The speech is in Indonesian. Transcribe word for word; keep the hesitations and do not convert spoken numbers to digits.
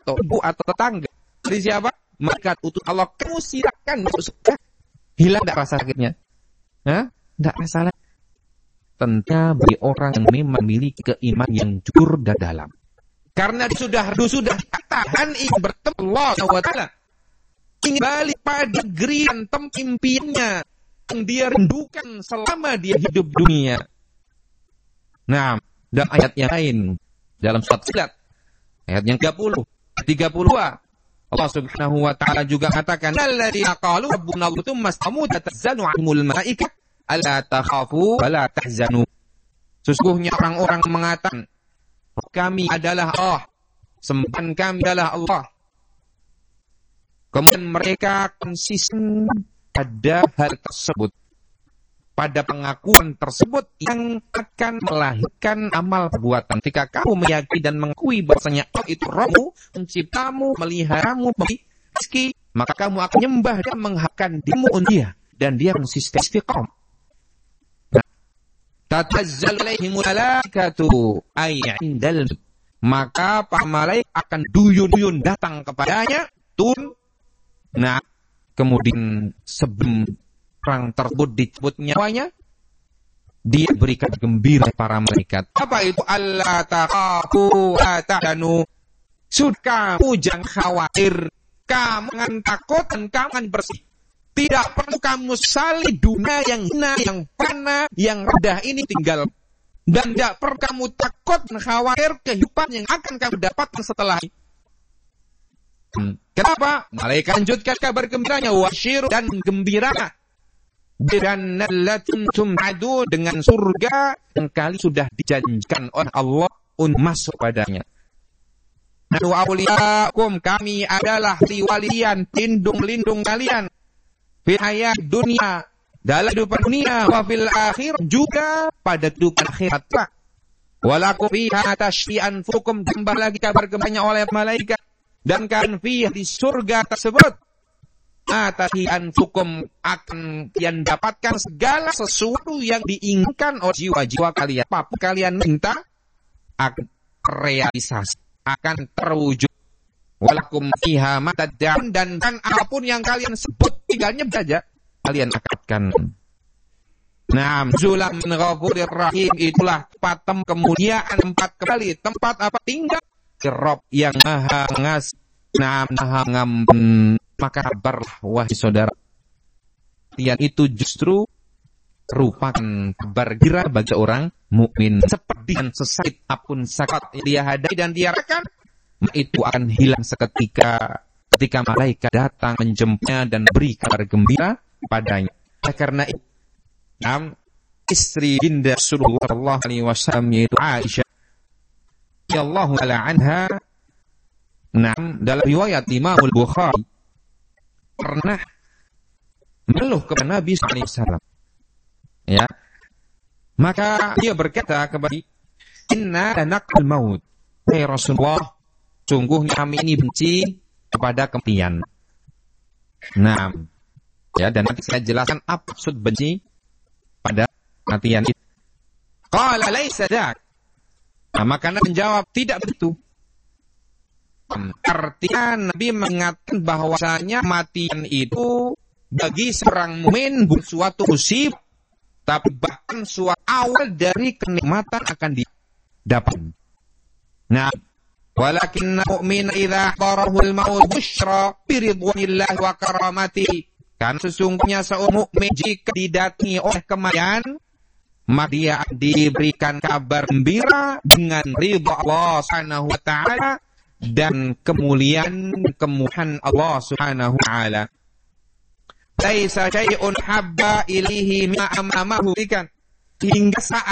atau ibu atau tetangga. Dari siapa? Malaikat utus Allah. Kamu silakan masuk surga. Hilang tidak rasa sakitnya? Hah? Tidak rasa lagi. Tentunya bagi orang yang memang memiliki keimanan yang jujur dan dalam. Karena sudah sudah tahan ingin bertemu Allah subhanahu wa taala. Ingin balik pada negeri dan tempat impiannya yang dia rindukan selama dia hidup dunia. Nah, dan ayat yang lain dalam surat Fussilat ayat yang tiga puluh, tiga puluh dua Allah Subhanahu wa taala juga katakan alladzina qalu rabbuna Allah tsumma istaqamu tatazzanu 'alaihimul malaikah alla takhafu wa la tahzanu. Sesungguhnya orang-orang mengatakan kami adalah Allah, sembahan kami adalah Allah. Kemudian mereka konsisten pada hal tersebut, pada pengakuan tersebut yang akan melahirkan amal perbuatan. Jika kamu meyakini dan mengakui bahwasanya Allah itu Rabbmu, penciptamu, meliharamu, memberi rezeki, maka kamu akan menyembah dan mengharapkan dirimu untuk Dia, dan Dia konsisten istiqamah. Tatazzalu alaihimul malaikatu ay indal, maka para malaikat akan duyun-duyun datang kepadanya, turun. Nah, kemudian sebelum orang tersebut dicabut nyawanya, dia berikan gembira para malaikat. Apa itu? Allah takhafu wa tahzanu. Sudah kamu jangan khawatir, kamu jangan takut dan kamu jangan bersih. Tidak perlu kamu sali dunia yang hina, yang fana, yang rendah ini tinggal. Dan tidak perlu kamu takut dan khawatir kehidupan yang akan kamu dapatkan setelah ini. Hmm. Kenapa? Malaikat lanjutkan kabar gembiranya, wasyir dan gembira. Dan latum adu dengan surga yang kali sudah dijanjikan oleh Allah untuk masuk padanya. Nahnu awliyakum, kami adalah liwalian, lindung-lindung kalian. Fil hayat dunia, dalam kehidupan dunia, wa fil akhir juga pada kehidupan akhirat. Walakum fiha tashfi anfukum, tambah lagi kabar gembiranya oleh malaikat. Dan kan fiha di surga tersebut atasi anfukum akan yang dapatkan segala sesuatu yang diinginkan oleh jiwa-jiwa kalian. Apapun kalian minta akan realisasi, akan terwujud. Walakum fiha ma tad'un, dan kan apapun yang kalian sebut tinggalnya saja kalian akan. Nah, zulam min ghafurir rahim, itulah tempat kemuliaan, tempat kembali, tempat apa tinggal Rob yang maha ngas, nah maha ngampun. Maka kabarlah wahai saudara, yang itu justru merupakan kabar gembira bagi orang mukmin. Seperti dan sesakit apapun sakit yang dia hadapi dan dia rasakan, itu akan hilang seketika ketika malaikat datang menjemputnya dan beri kabar gembira padanya. Karena itu, istri Binda Rasulullah sallallahu alaihi wasallam yaitu Aisyah radhiyallahu anha, nah, dalam riwayat Imam Al-Bukhari pernah mengeluh kepada Nabi sallallahu alaihi wasallam. Ya. Maka dia berkata kepada inna lanaqal maut. Hai Rasulullah, sungguhnya kami ini benci kepada kematian. Nah, ya, dan nanti saya jelaskan apa maksud benci pada kematian itu. Qala laisa dak. Nah, maka Nabi menjawab, tidak begitu. Artinya Nabi mengatakan bahwasanya kematian itu bagi seorang mukmin bukan suatu musibah, tapi bahkan suatu awal dari kenikmatan akan didapat. Nah, walakinna mu'mina idza darahul maut busyra bi ridwanillahi wa karamatihi. Kan sesungguhnya seorang mukmin jika didatangi oleh kematian, maka dia diberikan kabar gembira dengan ridha Allah Subhanahu wa taala dan kemuliaan kemuliaan Allah Subhanahu wa taala. Laisa syai'un habba ilaihi ma amamahu, hingga saat